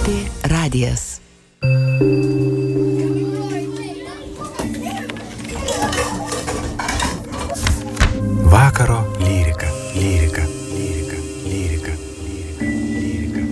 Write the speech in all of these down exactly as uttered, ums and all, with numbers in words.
Lrt radijas. Vakaro lyrika, lyrika, lyrika, lyrika, lyrika, lyrika.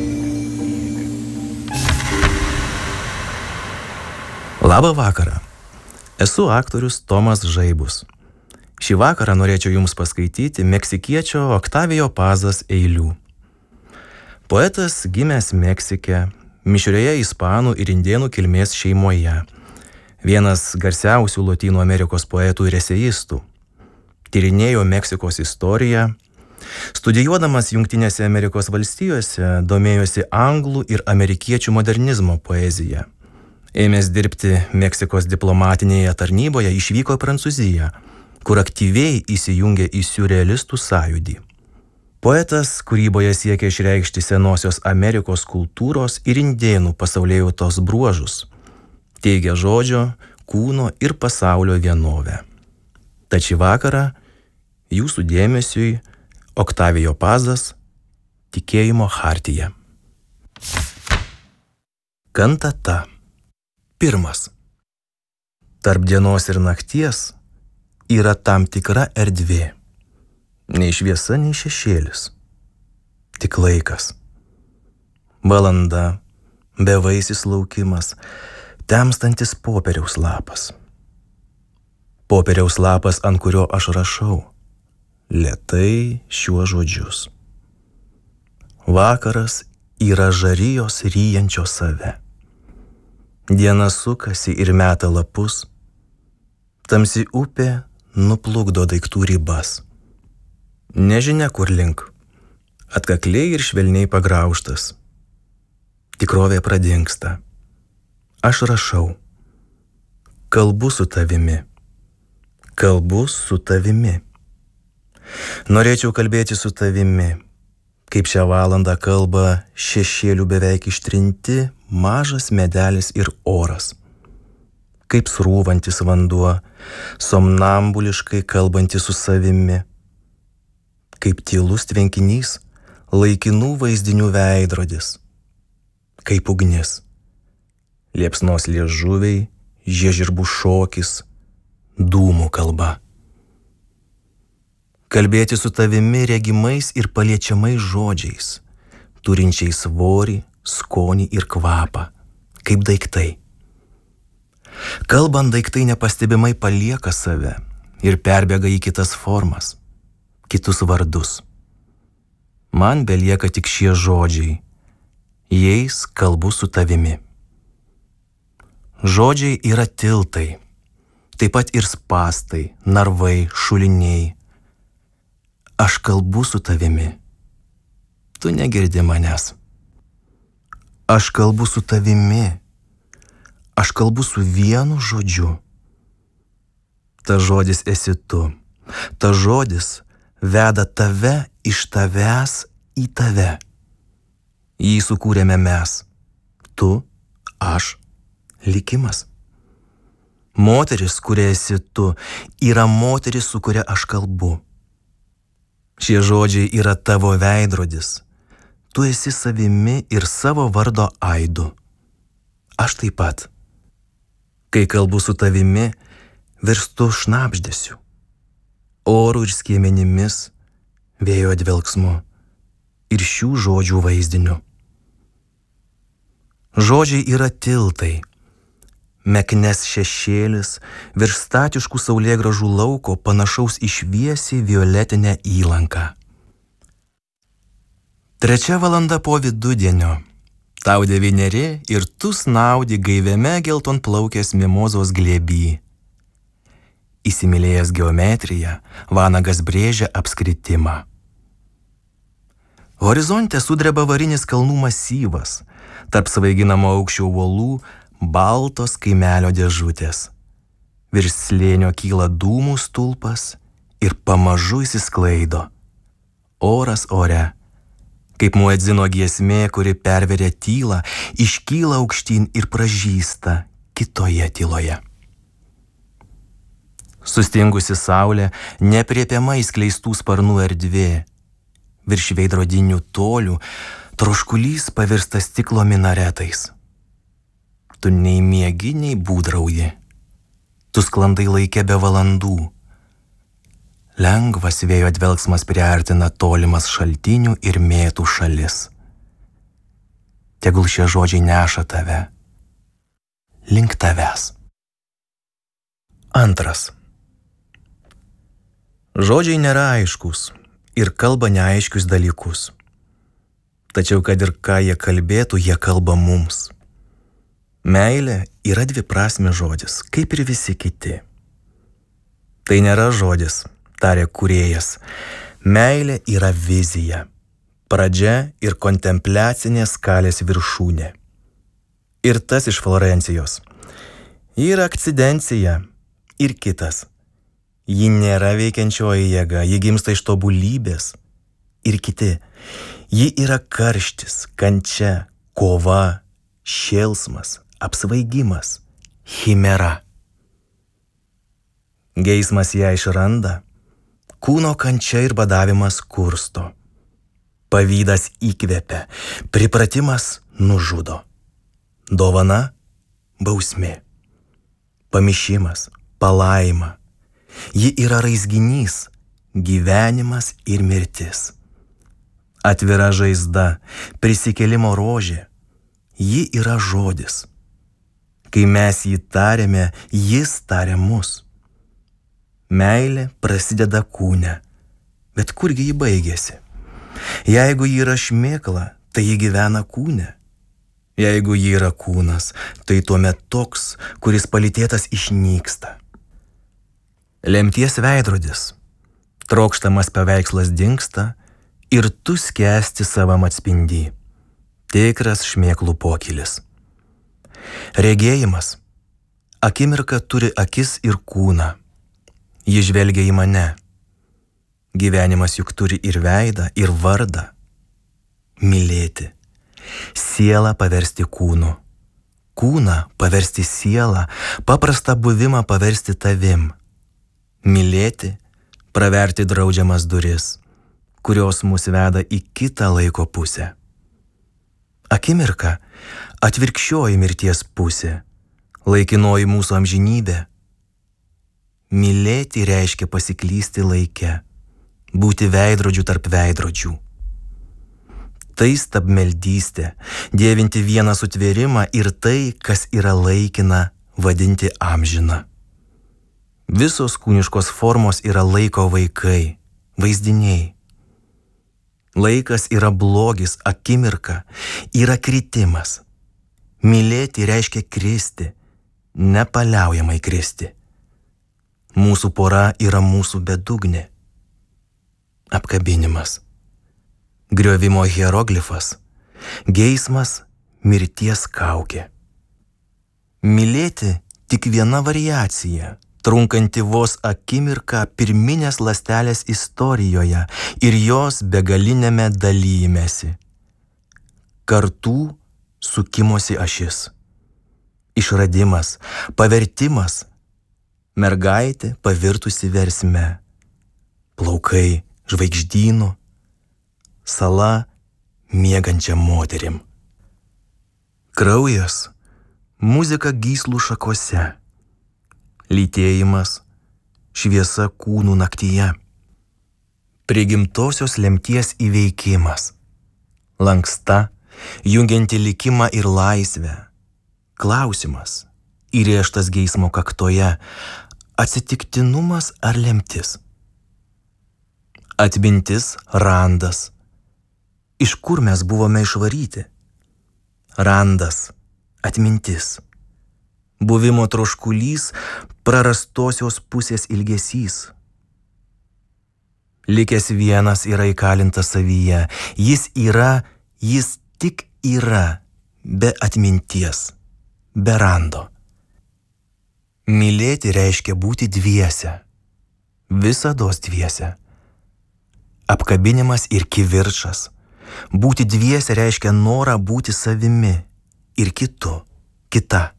Labą vakarą. Esu aktorius Tomas Žaibus. Šį vakarą norėčiau jums paskaityti meksikiečio Oktavijo Pazas eilių. Poetas gimęs Meksike, mišrioje ispanų ir indėnų kilmės šeimoje. Vienas garsiausių Lotynų Amerikos poetų ir eseistų. Tyrinėjo Meksikos istoriją. Studijuodamas Jungtinėse Amerikos valstijose domėjosi anglų ir amerikiečių modernizmo poeziją. Ėmęs dirbti Meksikos diplomatinėje tarnyboje, išvyko į Prancūziją, kur aktyviai įsijungė į siurrealistų sąjūdį. Poetas kūryboje siekia išreikšti senosios Amerikos kultūros ir indėnų pasaulėjautos bruožus, teigia žodžio, kūno ir pasaulio vienovę. Tad šį vakarą jūsų dėmesiui Oktavijo Pazas Tikėjimo chartija. Kantata. Pirmas. Tarp dienos ir nakties yra tam tikra erdvė. Nei šviesa, nei šešėlis. Tik laikas. Valanda, bevaisis laukimas, temstantis popieriaus lapas. Popieriaus lapas, ant kurio aš rašau, lėtai šiuo žodžius. Vakaras yra žarijos ryjančios save. Diena sukasi ir meta lapus, tamsi upė nuplukdo daiktų ribas. Nežinia kur link, atkakliai ir švelniai pagraužtas. Tikrovė pradingsta. Aš rašau, kalbu su tavimi, kalbu su tavimi. Norėčiau kalbėti su tavimi, kaip šią valandą kalba šešėlių beveik ištrinti mažas medelis ir oras. Kaip srūvantis vanduo, somnambuliškai kalbantis su savimi. Kaip tylus tvenkinys, laikinų vaizdinių veidrodis. Kaip ugnis. Liepsnos liežuviai, žiežirbų šokis, dūmų kalba. Kalbėti su tavimi regimais ir paliečiamais žodžiais, turinčiais svorį, skonį ir kvapą, kaip daiktai. Kalbant, daiktai nepastebimai palieka save ir perbėga į kitas formas, kitus vardus. Man belieka tik šie žodžiai, jais kalbu su tavimi. Žodžiai yra tiltai, taip pat ir spąstai, narvai, šuliniai. Aš kalbu su tavimi, tu negirdi manęs. Aš kalbu su tavimi, aš kalbu su vienu žodžiu. Ta žodis esi tu, ta žodis veda tave iš tavęs į tave. Jį sukūrėme mes, tu, aš, likimas. Moteris, kuria esi tu, yra moteris, su kuria aš kalbu. Šie žodžiai yra tavo veidrodis. Tu esi savimi ir savo vardo aidu. Aš taip pat. Kai kalbu su tavimi, virstu šnabždesiu, oru ir skiemenimis, vėjo dvelksmu ir šių žodžių vaizdiniu. Žodžiai yra tiltai, meknes šešėlis virš statiškų saulėgrąžų lauko panašaus į šviesiai violetinę įlanką. Trečia valanda po vidudienio. Tau devyneri ir tu snaudi gaiviame geltonplaukės mimozos glėby. Įsimylėjęs geometriją, vanagas brėžia apskritimą. Horizonte sudreba varinis kalnų masyvas, tarp svaiginamo aukščio uolų baltos kaimelio dėžutės. Virš slėnio kyla dūmų stulpas ir pamažu įsisklaido. Oras ore. Kaip muedzino giesmė, kuri perveria tylą, iškyla aukštyn ir pražysta kitoje tyloje. Sustingusi saulė, nepriepiamai skleistų sparnų erdvė. Virš veidrodinių tolių troškulys pavirsta stiklo minaretais. Tu nei miegi, nei būdrauji. Tu sklandai laike be valandų. Lengvas vėjo dvelgsmas priartina tolimas šaltinių ir mėtų šalis. Tegul šie žodžiai neša tave link tavęs. Antras. Žodžiai nėra aiškus ir kalba neaiškius dalykus. Tačiau kad ir ką jie kalbėtų, jie kalba mums. Meilė yra dviprasmis žodis, kaip ir visi kiti. Tai nėra žodis, tarė kūrėjas. Meilė yra vizija, pradžia ir kontempliacinė skalės viršūnė. Ir tas iš Florencijos. Ji yra akcidencija ir kitas. Ji nėra veikiančioji jėga, ji gimsta iš tobulybės. Ir kiti. Ji yra karštis, kančia, kova, šėlsmas, apsvaigimas, chimera. Geismas ją išranda, kūno kančia ir badavimas kursto. Pavydas įkvepia, pripratimas nužudo. Dovana – bausmė. Pamišimas – palaima. Ji yra raizginys, gyvenimas ir mirtis. Atvira žaizda, prisikėlimo rožė. Ji yra žodis. Kai mes jį tariame, jis taria mus. Meilė prasideda kūne, bet kurgi ji baigėsi? Jeigu ji yra šmėkla, tai ji gyvena kūne. Jeigu ji yra kūnas, tai tuomet toks, kuris palytėtas išnyksta. Lemties veidrodis. Trokštamas paveikslas dingsta ir tu skęsti savam atspindy. Tikras šmėklų pokylis. Regėjimas. Akimirka turi akis ir kūną. Ji žvelgia į mane. Gyvenimas juk turi ir veidą, ir vardą. Mylėti. Sielą paversti kūnu. Kūną paversti sielą, paprastą buvimą paversti tavim. Mylėti, praverti draudžiamas duris, kurios mus veda į kitą laiko pusę. Akimirka – atvirkščioji mirties pusė, laikinoji mūsų amžinybė. Mylėti reiškia pasiklysti laike, būti veidrodžių tarp veidrodžių. Tai stabmeldystė, dievinti vieną sutvėrimą ir tai, kas yra laikina, vadinti amžina. Visos kūniškos formos yra laiko vaikai, vaizdiniai. Laikas yra blogis, akimirka yra kritimas. Mylėti reiškia kristi, nepaliaujamai kristi. Mūsų pora yra mūsų bedugnė. Apkabinimas. Griovimo hieroglifas. Geismas mirties kaukė. Mylėti tik viena variacija, trunkanti vos akimirką pirminės ląstelės istorijoje ir jos begalinėme dalyjimesi. Kartų sukimosi ašis. Išradimas, pavertimas. Mergaitė pavirtusi versme. Plaukai žvaigždynu. Sala miegančia moterim. Kraujas, muzika gyslų šakose. Lytėjimas, šviesa kūnų naktyje. Prigimtosios lemties įveikimas. Lanksta, jungianti likimą ir laisvę. Klausimas, įrėžtas geismo kaktoje. Atsitiktinumas ar lemtis? Atmintis, randas. Iš kur mes buvome išvaryti? Randas, atmintis. Buvimo troškulys, prarastosios pusės ilgesys. Likęs vienas yra įkalintas savyje. Jis yra, jis tik yra, be atminties, be rando. Mylėti reiškia būti dviese, visados dviese. Apkabinimas ir kivirčas. Būti dviese reiškia norą būti savimi ir kitu, kita.